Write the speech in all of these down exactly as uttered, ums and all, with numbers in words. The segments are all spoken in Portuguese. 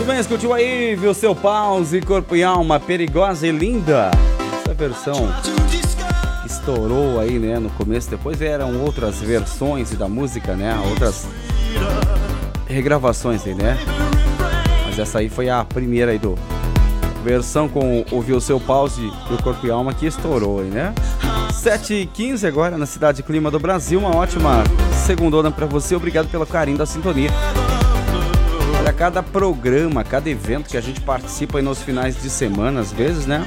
bem, escutiu aí, viu seu pause, corpo e alma, perigosa e linda. Essa versão estourou aí, né, no começo, depois vieram outras versões da música, né, outras regravações aí, né, mas essa aí foi a primeira aí do versão com o Viu Seu Pause e o Corpo e Alma que estourou aí, né. sete e quinze agora na cidade Clima do Brasil, uma ótima segundona pra você, obrigado pelo carinho da sintonia. Olha, cada programa, cada evento que a gente participa aí nos finais de semana, às vezes, né,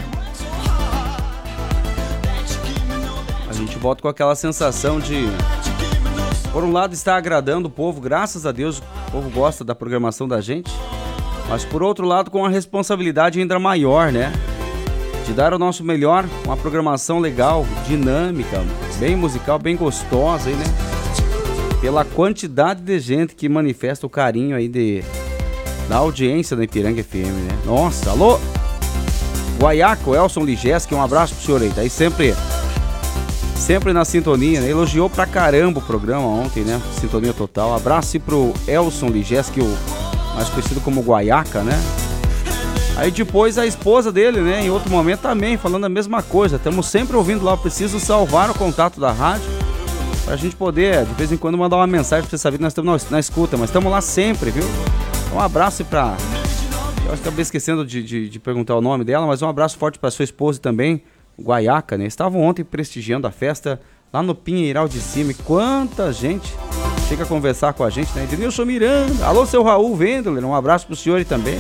a gente volta com aquela sensação de, por um lado, estar agradando o povo, graças a Deus, o povo gosta da programação da gente, mas por outro lado, com a responsabilidade ainda maior, né, de dar o nosso melhor, uma programação legal, dinâmica, bem musical, bem gostosa aí, né, pela quantidade de gente que manifesta o carinho aí de, da audiência da Ipiranga F M, né, nossa, alô, Guaiaco, Elson Ligeski, um abraço pro senhor aí, tá aí sempre... Sempre na sintonia, né? Elogiou pra caramba o programa ontem, né? Sintonia total. Abraço pro Elson Ligeski, o mais conhecido como Guaiaca, né? Aí depois a esposa dele, né? Em outro momento também, falando a mesma coisa. Estamos sempre ouvindo lá. Eu preciso salvar o contato da rádio pra gente poder, de vez em quando, mandar uma mensagem pra você saber que nós estamos na, na escuta. Mas estamos lá sempre, viu? Um abraço pra... Eu acho que acabei esquecendo de, de, de perguntar o nome dela, mas um abraço forte pra sua esposa também. Guaiaca, né? Estavam ontem prestigiando a festa lá no Pinheiral de Cima. E quanta gente chega a conversar com a gente, né? Denilson Miranda, alô, seu Raul Wendler, um abraço pro senhor e também.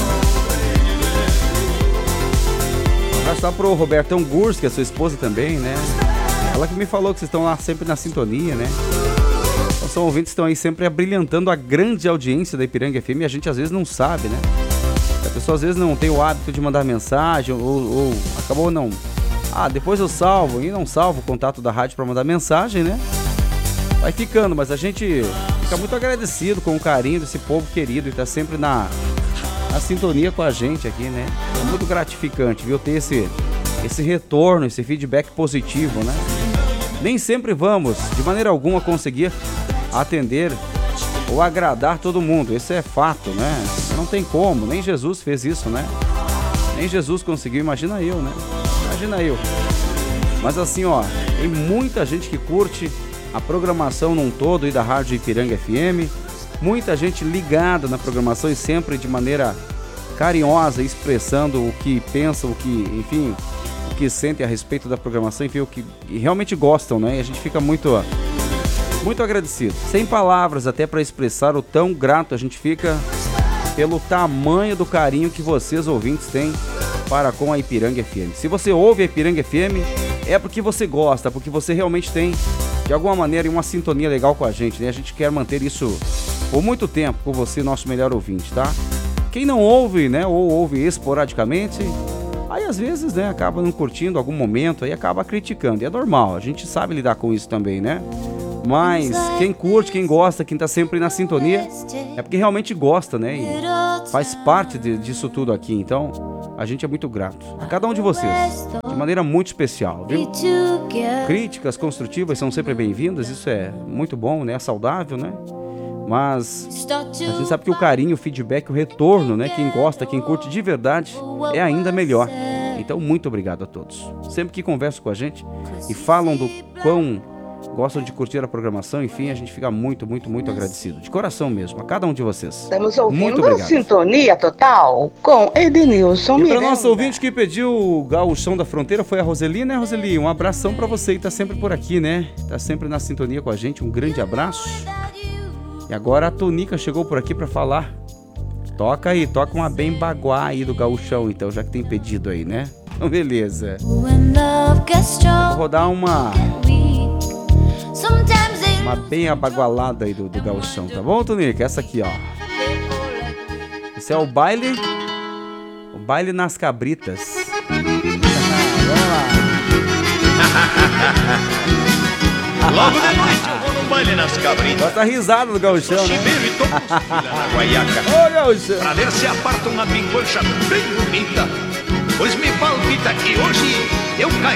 Um abraço lá pro Robertão Gurs, que é sua esposa também, né? Ela que me falou que vocês estão lá sempre na sintonia, né? Então, são ouvintes que estão aí sempre abrilhantando a grande audiência da Ipiranga F M e a gente às vezes não sabe, né? A pessoa às vezes não tem o hábito de mandar mensagem ou, ou acabou não... Ah, depois eu salvo e não salvo o contato da rádio para mandar mensagem, né? Vai ficando, mas a gente fica muito agradecido com o carinho desse povo querido e tá sempre na, na sintonia com a gente aqui, né? É muito gratificante, viu? Ter esse, esse retorno, esse feedback positivo, né? Nem sempre vamos, de maneira alguma, conseguir atender ou agradar todo mundo. Esse é fato, né? Não tem como, nem Jesus fez isso, né? Nem Jesus conseguiu, imagina eu, né? Imagina eu. Mas assim, ó, tem muita gente que curte a programação num todo aí da Rádio Ipiranga F M, muita gente ligada na programação e sempre de maneira carinhosa, expressando o que pensa, o que, enfim, o que sente a respeito da programação, enfim, o que realmente gostam, né? E a gente fica muito, muito agradecido. Sem palavras até para expressar o tão grato a gente fica pelo tamanho do carinho que vocês, ouvintes, têm para com a Ipiranga F M. Se você ouve a Ipiranga F M, é porque você gosta, porque você realmente tem, de alguma maneira, uma sintonia legal com a gente, né? A gente quer manter isso por muito tempo com você, nosso melhor ouvinte, tá? Quem não ouve, né, ou ouve esporadicamente, aí às vezes, né, acaba não curtindo algum momento, aí acaba criticando. E é normal, a gente sabe lidar com isso também, né? Mas quem curte, quem gosta, quem tá sempre na sintonia, é porque realmente gosta, né? E faz parte de, disso tudo aqui. Então, a gente é muito grato a cada um de vocês, de maneira muito especial, viu? Críticas construtivas são sempre bem-vindas, isso é muito bom, né? É saudável, né? Mas a gente sabe que o carinho, o feedback, o retorno, né? Quem gosta, quem curte de verdade, é ainda melhor. Então, muito obrigado a todos. Sempre que conversam com a gente e falam do quão gostam de curtir a programação, enfim, a gente fica muito, muito, muito agradecido. De coração mesmo, a cada um de vocês. Estamos ouvindo Sintonia Total com Edenilson Miranda. E para nosso ouvinte que pediu o Gauchão da Fronteira foi a Roseli, né, Roseli? Um abração para você e tá sempre por aqui, né? Tá sempre na sintonia com a gente, um grande abraço. E agora a Tonica chegou por aqui para falar. Toca aí, toca uma bem baguá aí do Gauchão, então, já que tem pedido aí, né? Então, beleza. Vou rodar uma... Uma bem abagualada aí do, do Gauchão, tá bom, Tonica? Essa aqui, ó. Esse é o baile... O baile nas cabritas. Vamos lá. Logo de noite eu vou no baile nas cabritas. Bota a risada do Gauchão, né? Chimeiro e toco na Guaiaca. Ô, Gauchão! Pra ver se aparta uma pincocha bem bonita. Pois me palpita que hoje eu caio.